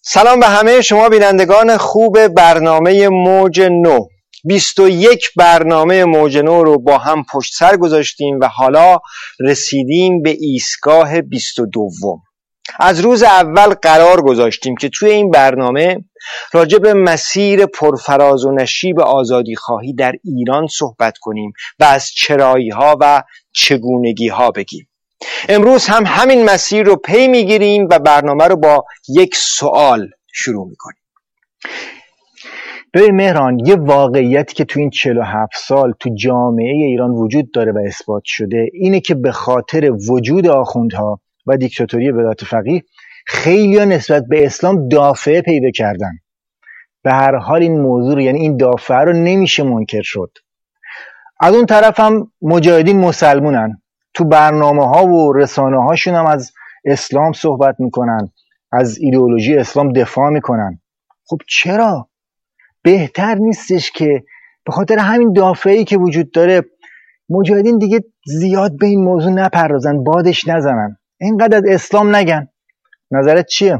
سلام به همه شما بینندگان خوب برنامه موج نو. 21 برنامه موج نو رو با هم پشت سر گذاشتیم و حالا رسیدیم به ایستگاه 22. از روز اول قرار گذاشتیم که توی این برنامه راجع به مسیر پرفراز و نشیب آزادی خواهی در ایران صحبت کنیم و از چرایی ها و چگونگی ها بگیم. امروز هم همین مسیر رو پی میگیریم و برنامه رو با یک سوال شروع میکنیم. ببین مهران، یه واقعیتی که تو این 47 سال تو جامعه ایران وجود داره و اثبات شده اینه که به خاطر وجود آخوندها و دیکتاتوری ولایت فقیه خیلی‌ها نسبت به اسلام دافعه پیدا کردن. به هر حال این موضوع رو، یعنی این دافعه رو نمیشه منکر شد. از اون طرف هم مجاهدین مسلمونن، تو برنامه‌ها و رسانه‌هاشون هم از اسلام صحبت میکنن، از ایدئولوژی اسلام دفاع میکنن. خب چرا؟ بهتر نیستش که به خاطر همین دافعه‌ای که وجود داره مجاهدین دیگه زیاد به این موضوع نپردازن، بادش نزنن، اینقدر از اسلام نگن؟ نظرت چیه؟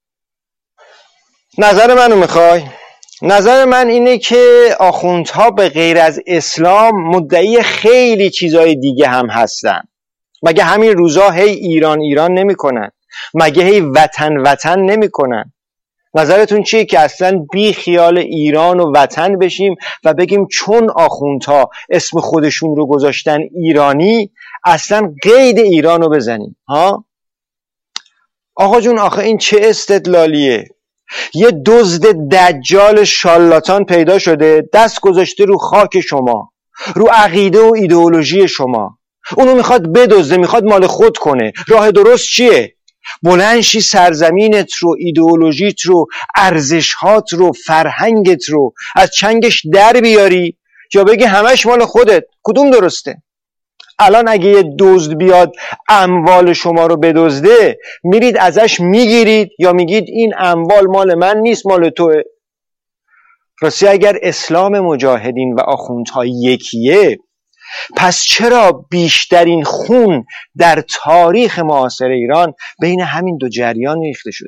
نظر منو میخوای؟ نظر من اینه که آخوندها به غیر از اسلام مدعی خیلی چیزای دیگه هم هستن. مگه همین روزا هی ایران ایران نمی کنن؟ مگه هی وطن وطن نمی کنن؟ نظرتون چیه که اصلا بی خیال ایران و وطن بشیم و بگیم چون آخوندها اسم خودشون رو گذاشتن ایرانی اصلا قید ایران رو بزنیم؟ ها؟ آقا جون، آخه این چه استدلالیه؟ یه دزد دجال شالاتان پیدا شده، دست گذاشته رو خاک شما، رو عقیده و ایدئولوژی شما، اونو میخواد بدزده، میخواد مال خود کنه. راه درست چیه؟ بلندشی سرزمینت رو، ایدئولوژیت رو، ارزشهات رو، فرهنگت رو از چنگش در بیاری یا بگی همش مال خودت؟ کدوم درسته؟ الان اگه یه دزد بیاد اموال شما رو بدزده، میرید ازش میگیرید یا میگید این اموال مال من نیست، مال توه؟ راستی اگر اسلام مجاهدین و آخوندها یکیه، پس چرا بیشترین خون در تاریخ معاصر ایران بین همین دو جریان ریخته شده؟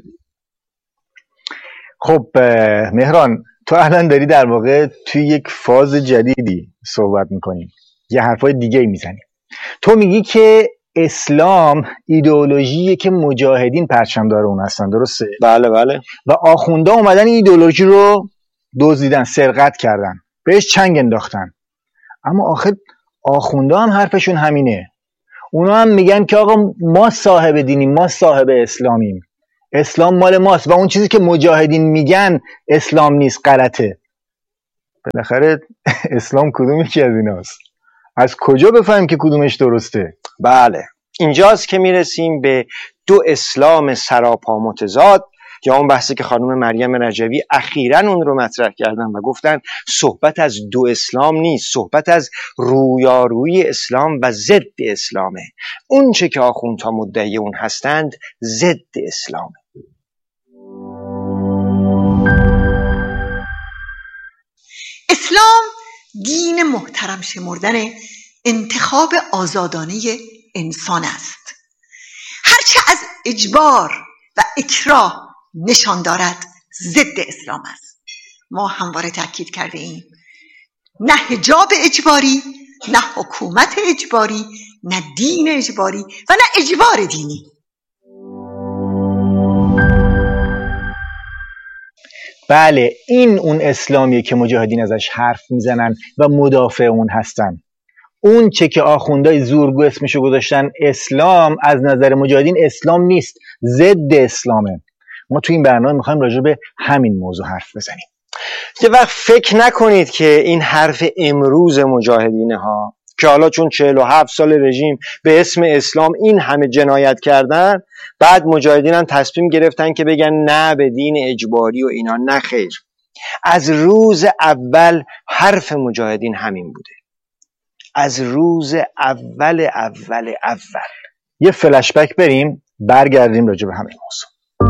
خب مهران، تو الان داری در واقع توی یک فاز جدیدی صحبت میکنی، یه حرفای دیگه میزنی. تو میگی که اسلام ایدئولوژیه که مجاهدین پرچمدار اون هستن، درسته؟ بله بله. و آخوندا اومدن ایدئولوژی رو دزدیدن، سرقت کردن، بهش چنگ انداختن. اما آخر آخوندا هم حرفشون همینه. اونا هم میگن که آقا ما صاحب دینیم، ما صاحب اسلامیم، اسلام مال ماست و اون چیزی که مجاهدین میگن اسلام نیست، غلطه. بالاخره اسلام کدوم یکی از ایناست؟ از کجا بفهمیم که کدومش درسته؟ بله، اینجاست که میرسیم به دو اسلام سراپا متضاد، یا اون بحثی که خانم مریم رجوی اخیراً اون رو مطرح کردن و گفتن صحبت از دو اسلام نیست، صحبت از رویارویی اسلام و ضد اسلامه. اون چه که آخوندها مدعی اون هستند ضد اسلامه. اسلام دین محترم شمردن انتخاب آزادانه انسان است. هرچه از اجبار و اکراه نشان دارد ضد اسلام است. ما همواره تاکید کرده ایم نه حجاب اجباری، نه حکومت اجباری، نه دین اجباری و نه اجبار دینی. بله، این اون اسلامیه که مجاهدین ازش حرف میزنن و مدافع اون هستن. اون چه که آخوندهای زورگو اسمشو گذاشتن اسلام، از نظر مجاهدین اسلام نیست، ضد اسلامه. ما تو این برنامه میخوایم راجع به همین موضوع حرف بزنیم. یه وقت فکر نکنید که این حرف امروز مجاهدینه ها که حالا چون 47 سال رژیم به اسم اسلام این همه جنایت کردن، بعد مجاهدین هم تصمیم گرفتن که بگن نه به دین اجباری و اینا. نه خیر، از روز اول حرف مجاهدین همین بوده. از روز اول. یه فلشبک بریم، برگردیم راجع به همین موضوع.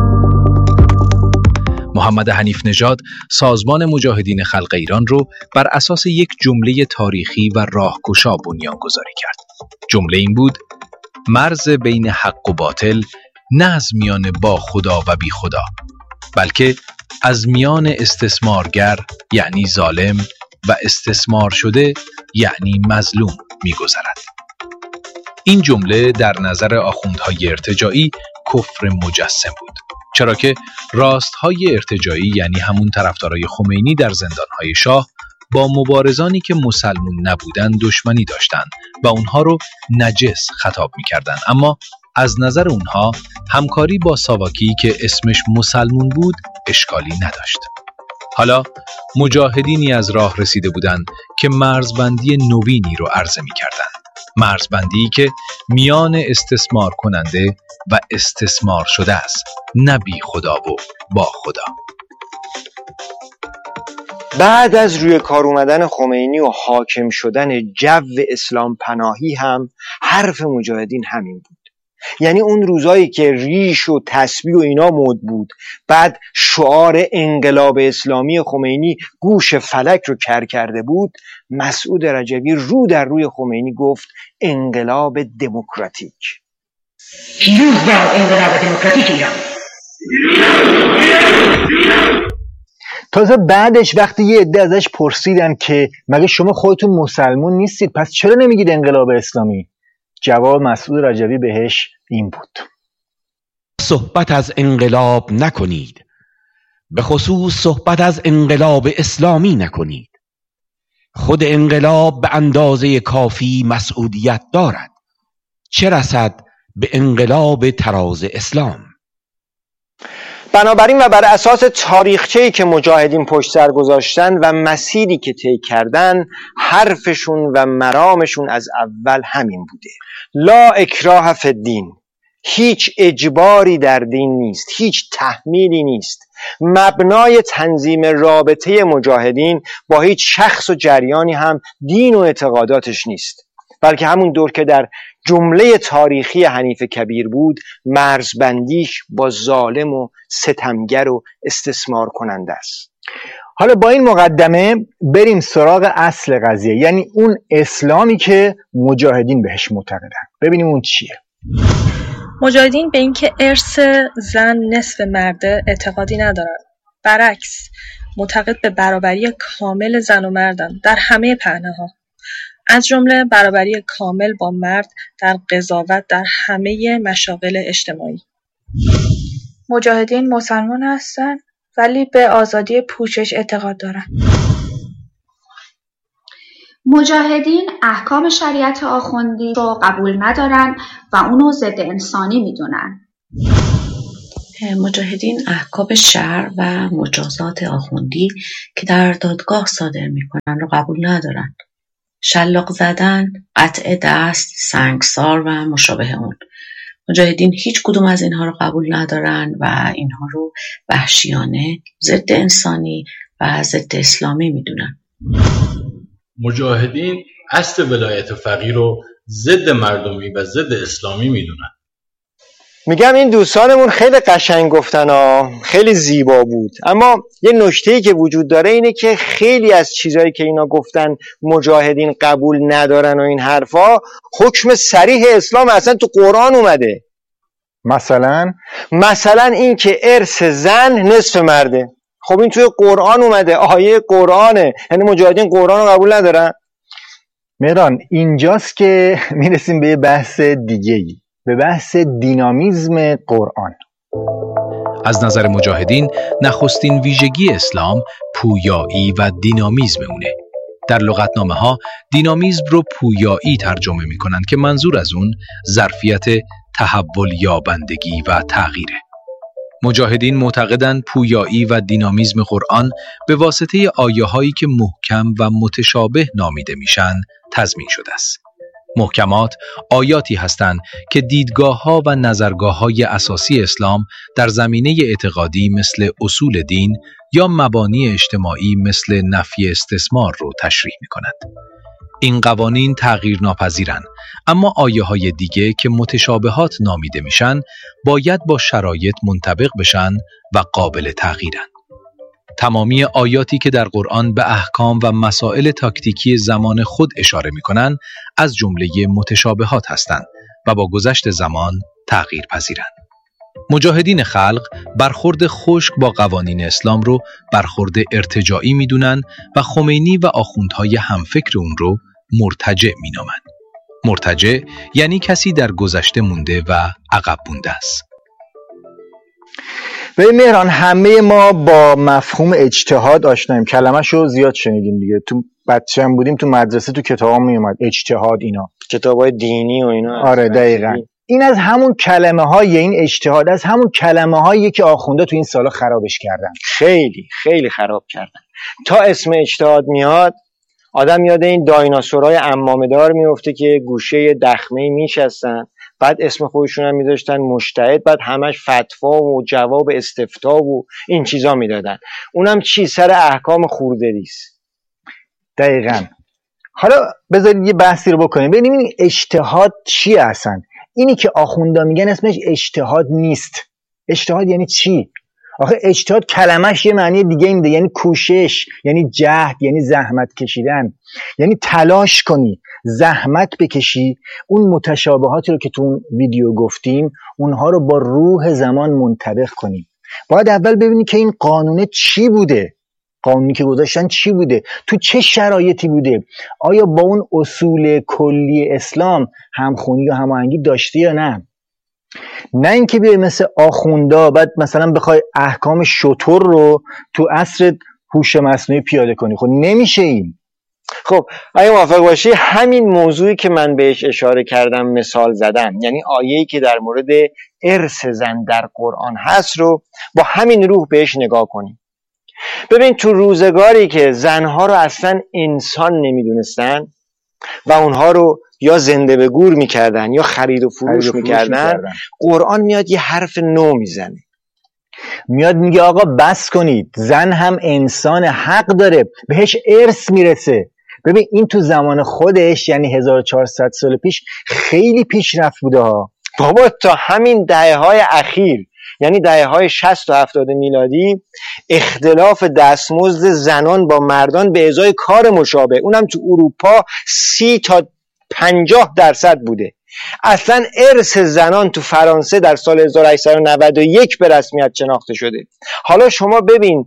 محمد حنیف نژاد سازمان مجاهدین خلق ایران رو بر اساس یک جمله تاریخی و راهگشا بنیانگذاری کرد. جمله این بود: مرز بین حق و باطل نه از میان با خدا و بی خدا، بلکه از میان استثمارگر یعنی ظالم و استثمار شده یعنی مظلوم می‌گذرد. این جمله در نظر آخوندهای ارتجاعی کفر مجسم بود، چرا که راستهای ارتجاعی یعنی همون طرفدارای خمینی در زندانهای شاه با مبارزانی که مسلمون نبودن دشمنی داشتند و اونها رو نجس خطاب می‌کردند، اما از نظر اونها همکاری با ساواکی که اسمش مسلمون بود اشکالی نداشت. حالا مجاهدینی از راه رسیده بودند که مرزبندی نوینی رو عرضه می‌کردند، مرزبندی که میان استثمار کننده و استثمار شده است، نه بی خدا و با خدا. بعد از روی کار اومدن خمینی و حاکم شدن جو اسلام پناهی هم حرف مجاهدین همین بود. یعنی اون روزایی که ریش و تسبیح و اینا مد بود، بعد شعار انقلاب اسلامی خمینی گوش فلک رو کر کرده بود، مسعود رجبی رو در روی خمینی گفت انقلاب دموکراتیک. پیروز باد انقلاب دموکراتیک ایران. تازه بعدش وقتی یه عده ازش پرسیدن که مگه شما خودتون مسلمون نیستید، پس چرا نمیگید انقلاب اسلامی؟ جواب مسعود رجبی بهش این بود: صحبت از انقلاب نکنید، به خصوص صحبت از انقلاب اسلامی نکنید. خود انقلاب به اندازه کافی مسئولیت دارد، چه رسد به انقلاب تراز اسلام. بنابراین و بر اساس تاریخچه‌ای که مجاهدین پشت سر گذاشتن و مسیری که طی کردن، حرفشون و مرامشون از اول همین بوده: لا اکراه فی الدین. هیچ اجباری در دین نیست، هیچ تحمیلی نیست. مبنای تنظیم رابطه مجاهدین با هیچ شخص و جریانی هم دین و اعتقاداتش نیست، بلکه همون دور که در جمله تاریخی حنیف کبیر بود، مرزبندیش با ظالم و ستمگر و استثمار کننده است. حالا با این مقدمه بریم سراغ اصل قضیه، یعنی اون اسلامی که مجاهدین بهش معتقدن. ببینیم اون چیه. مجاهدین به اینکه ارث زن نصف مرده اعتقادی ندارن. برعکس، معتقد به برابری کامل زن و مردن در همه پهنه‌ها، از جمله برابری کامل با مرد در قضاوت در همه مشاغل اجتماعی. مجاهدین مسلمان هستن ولی به آزادی پوشش اعتقاد دارن. مجاهدین احکام شریعت آخوندی رو قبول ندارن و اونو ضد انسانی میدونن. مجاهدین احکام شرع و مجازات آخوندی که در دادگاه صادر میکنن رو قبول ندارن. شلاق زدن، قطع دست، سنگسار و مشابه اون. مجاهدین هیچ کدوم از اینها رو قبول ندارن و اینها رو وحشیانه، ضد انسانی و ضد اسلامی میدونن. مجاهدین اصل ولایت فقیه رو ضد مردمی و ضد اسلامی میدونن. میگم این دوستانمون خیلی قشنگ گفتن ها، خیلی زیبا بود، اما یه نکته‌ای که وجود داره اینه که خیلی از چیزایی که اینا گفتن مجاهدین قبول ندارن و این حرفا، حکم صریح اسلام اصلا تو قرآن اومده. مثلا این که ارث زن نصف مرده، خب این توی قرآن اومده، آیه قرآنه، یعنی مجاهدین قرآن رو قبول ندارن. مهران اینجاست که میرسیم به یه بحث دیگه‌ای، به بحث دینامیزم قرآن. از نظر مجاهدین نخستین ویژگی اسلام پویایی و دینامیزم اونه. در لغتنامه ها دینامیزم رو پویایی ترجمه می کنند که منظور از اون ظرفیت تحول یابندگی و تغییره. مجاهدین معتقدند پویایی و دینامیزم قرآن به واسطه آیه هایی که محکم و متشابه نامیده میشن تضمین شده است. محکمات آیاتی هستند که دیدگاه‌ها و نظرگاه‌های اساسی اسلام در زمینه اعتقادی مثل اصول دین یا مبانی اجتماعی مثل نفی استثمار رو تشریح می‌کنند. این قوانین تغییر ناپذیرند، اما آیه‌های دیگه که متشابهات نامیده میشن باید با شرایط منطبق بشن و قابل تغییرند. تمامی آیاتی که در قرآن به احکام و مسائل تاکتیکی زمان خود اشاره می‌کنند از جمله متشابهات هستند و با گذشت زمان تغییر پذیرند. مجاهدین خلق برخورد خشک با قوانین اسلام رو برخورد ارتجاعی میدونن و خمینی و آخوندهای همفکر اون رو مرتجع مینامن. مرتجع یعنی کسی در گذشته مونده و عقب مونده است. به مهران، همه ما با مفهوم اجتهاد آشناییم. کلمه‌شو زیاد شنیدیم دیگه. تو بچه هم بودیم تو مدرسه تو کتابا میومد اجتهاد، اینا کتابای دینی و اینا. آره دقیقاً. این از همون کلمه‌های، این اجتهاد از همون کلمه‌هایی که آخونده تو این سالا خرابش کردن. خیلی خیلی خراب کردن. تا اسم اجتهاد میاد آدم یاد این دایناسورای عمامه‌دار میفته که گوشه دخمه‌ای میشستن، بعد اسم خودشون هم میذاشتن مجتهد، بعد همش فتوا و جواب استفتا و این چیزا میدادن. اونم چی؟ سر احکام خوردریست. دقیقاً. حالا بذارید یه بحثی رو بکنیم ببینیم این اجتهاد چیه اصلا. اینی که آخوندا میگن اسمش اجتهاد نیست. اجتهاد یعنی چی؟ آخه اجتهاد کلمش یه معنی دیگه میده، یعنی کوشش، یعنی جهد، یعنی زحمت کشیدن، یعنی تلاش کنی، زحمت بکشی، اون متشابهاتی رو که تو اون ویدیو گفتیم اونها رو با روح زمان منطبق کنی. باید اول ببینی که این قانون چی بوده، قانونی که گذاشتن چی بوده، تو چه شرایطی بوده، آیا با اون اصول کلی اسلام همخونی و هماهنگی داشته یا نه. نه اینکه بیای مثل آخوندا بعد مثلا بخوای احکام شتر رو تو عصر هوش مصنوعی پیاده کنی. خب نمیشه این. خب اگه موافق باشی همین موضوعی که من بهش اشاره کردم مثال زدم، یعنی آیه‌ای که در مورد ارث زن در قرآن هست رو با همین روح بهش نگاه کنیم. ببین تو روزگاری که زنها رو اصلا انسان نمیدونستن و اونها رو یا زنده به گور میکردن یا خرید و فروش میکردن، قرآن میاد یه حرف نو میزنه، میاد میگه آقا بس کنید، زن هم انسان، حق داره، بهش ارث میرسه. ببین این تو زمان خودش یعنی 1400 سال پیش خیلی پیشرفت بوده ها بابا. تا همین دهه‌های اخیر یعنی دهه‌های 60 و 70 میلادی اختلاف دستمزد زنان با مردان به ازای کار مشابه، اونم تو اروپا 30 تا 50% بوده. اصلا ارث زنان تو فرانسه در سال 1891 به رسمیت شناخته شده. حالا شما ببین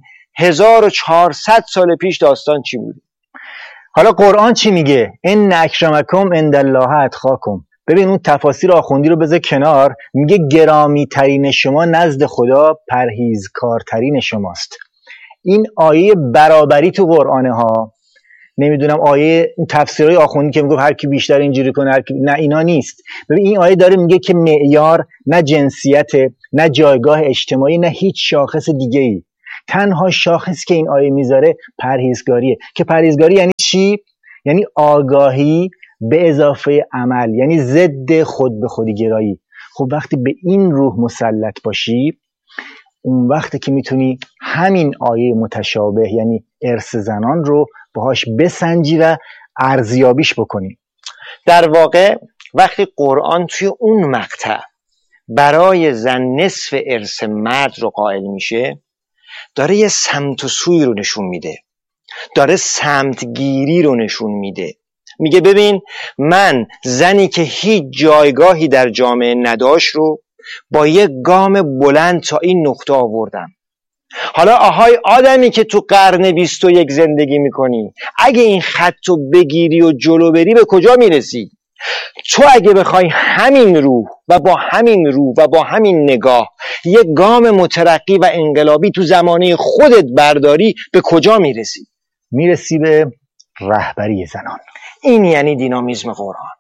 1400 سال پیش داستان چی بوده. حالا قرآن چی میگه؟ ان اکرمکم عند الله اتقاکم. ببین اون تفاسیر آخوندی رو بذار کنار، میگه گرامی ترین شما نزد خدا پرهیزکارترین شماست. این آیه برابری تو قرآنه ها. نمیدونم آیه تفسیرهای آخوندی که میگه هر کی بیشتر اینجوری کنه هر کی، نه اینا نیست. ببین این آیه داره میگه که معیار نه جنسیت، نه جایگاه اجتماعی، نه هیچ شاخص دیگه ای. تنها شاخصی که این آیه میذاره پرهیزگاریه. که پرهیزگاری یعنی چی؟ یعنی آگاهی به اضافه عمل، یعنی ضد خود به خودی گرایی. خب وقتی به این روح مسلط باشی اون وقتی که میتونی همین آیه متشابه یعنی ارث زنان رو باهاش بسنجی و ارزیابیش بکنی. در واقع وقتی قرآن توی اون مقطع برای زن نصف ارث مرد رو قائل میشه، داره یه سمت و سوی رو نشون میده، داره سمتگیری رو نشون میده. میگه ببین من زنی که هیچ جایگاهی در جامعه نداشت رو با یک گام بلند تا این نقطه آوردم. حالا آهای آدمی که تو قرن 21 زندگی میکنی، اگه این خطو بگیری و جلو بری به کجا میرسی؟ تو اگه بخوای همین روح و با همین نگاه یک گام مترقی و انقلابی تو زمانه خودت برداری به کجا میرسی؟ میرسی به رهبری زنان. این یعنی دینامیسم قرآن.